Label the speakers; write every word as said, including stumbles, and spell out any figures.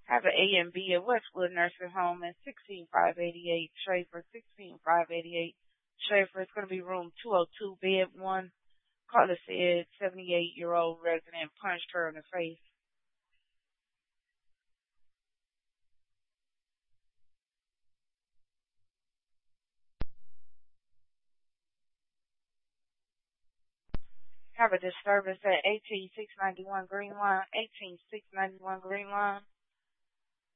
Speaker 1: Have an A and B at Westwood Nursing Home at sixteen five eighty-eight Schaefer, sixteen five eighty-eight Schaefer. It's going to be room two oh two, bed one. Caller said seventy-eight-year-old resident punched her in the face. Have a disturbance at eighteen six ninety-one Green Line, eighteen six ninety-one Green Line.